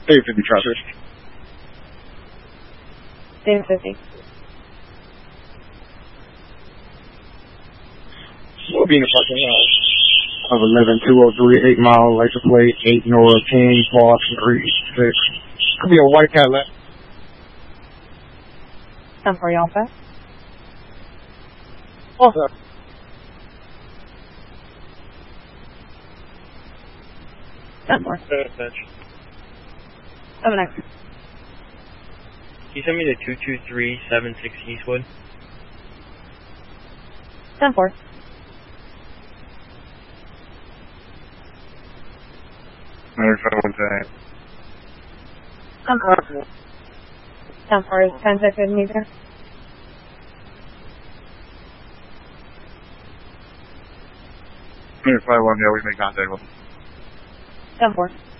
David 50 traffic. David 50. We'll be in the parking lot of 11203, 8 Mile, license plate, 8 Nora King, Fox, 36. Could be a white Cadillac. 10-4, Alpha. Also. 10-4. 7X. Can you send me to 22376 Eastwood? 10-4. 951 10-4. 10-4 is 10-6 in meter. 951, yeah, we make contact with him. 10-4.